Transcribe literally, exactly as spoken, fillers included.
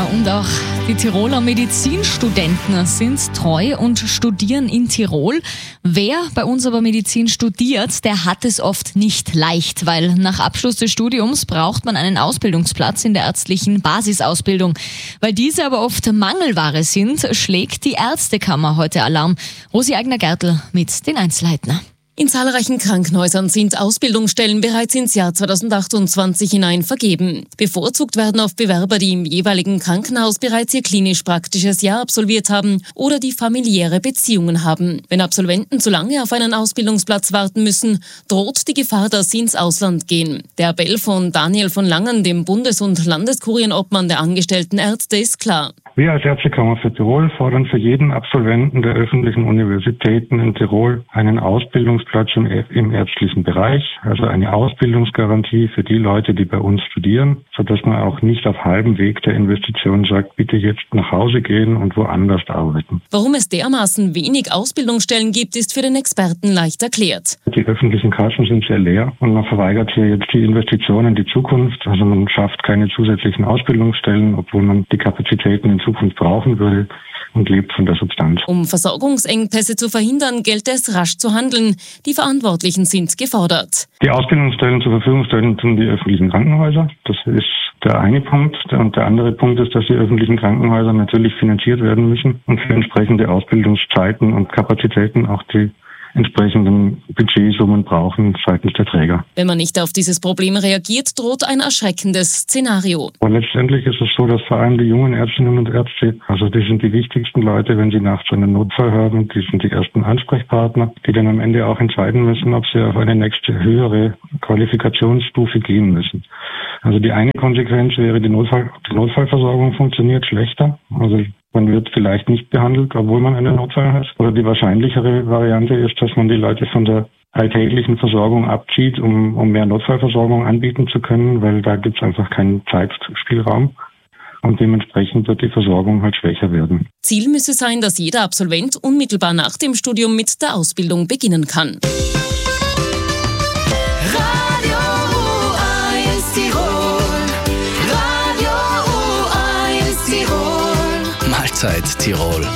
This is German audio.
und auch die Tiroler Medizinstudenten sind treu und studieren in Tirol. Wer bei uns aber Medizin studiert, der hat es oft nicht leicht, weil nach Abschluss des Studiums braucht man einen Ausbildungsplatz in der ärztlichen Basisausbildung. Weil diese aber oft Mangelware sind, schlägt die Ärztekammer heute Alarm. Rosi Eigner-Gertl mit den Einzelheiten. In zahlreichen Krankenhäusern sind Ausbildungsstellen bereits ins Jahr zweitausendachtundzwanzig hinein vergeben. Bevorzugt werden oft Bewerber, die im jeweiligen Krankenhaus bereits ihr klinisch-praktisches Jahr absolviert haben oder die familiäre Beziehungen haben. Wenn Absolventen zu lange auf einen Ausbildungsplatz warten müssen, droht die Gefahr, dass sie ins Ausland gehen. Der Appell von Daniel von Langen, dem Bundes- und Landeskurienobmann der angestellten Ärzte, ist klar. Wir als Ärztekammer für Tirol fordern für jeden Absolventen der öffentlichen Universitäten in Tirol einen Ausbildungsplatz im, im ärztlichen Bereich, also eine Ausbildungsgarantie für die Leute, die bei uns studieren, sodass man auch nicht auf halbem Weg der Investition sagt, bitte jetzt nach Hause gehen und woanders arbeiten. Warum es dermaßen wenig Ausbildungsstellen gibt, ist für den Experten leicht erklärt. Die öffentlichen Kassen sind sehr leer und man verweigert hier jetzt die Investition in die Zukunft. Also man schafft keine zusätzlichen Ausbildungsstellen, obwohl man die Kapazitäten in Zukunft brauchen würde, und lebt von der Substanz. Um Versorgungsengpässe zu verhindern, gilt es, rasch zu handeln. Die Verantwortlichen sind gefordert. Die Ausbildungsstellen zur Verfügung stellen tun die öffentlichen Krankenhäuser. Das ist der eine Punkt. Und der andere Punkt ist, dass die öffentlichen Krankenhäuser natürlich finanziert werden müssen und für entsprechende Ausbildungszeiten und Kapazitäten auch die entsprechenden Budgetsummen brauchen seitens der Träger. Wenn man nicht auf dieses Problem reagiert, droht ein erschreckendes Szenario. Aber letztendlich ist es so, dass vor allem die jungen Ärztinnen und Ärzte, also die sind die wichtigsten Leute, wenn sie nachts einen Notfall haben, die sind die ersten Ansprechpartner, die dann am Ende auch entscheiden müssen, ob sie auf eine nächste höhere Qualifikationsstufe gehen müssen. Also die eine Konsequenz wäre, die, Notfall, die Notfallversorgung funktioniert schlechter. Also man wird vielleicht nicht behandelt, obwohl man einen Notfall hat. Oder die wahrscheinlichere Variante ist, dass man die Leute von der alltäglichen Versorgung abzieht, um, um mehr Notfallversorgung anbieten zu können, weil da gibt es einfach keinen Zeitspielraum. Und dementsprechend wird die Versorgung halt schwächer werden. Ziel müsse sein, dass jeder Absolvent unmittelbar nach dem Studium mit der Ausbildung beginnen kann. Mahlzeit Tirol.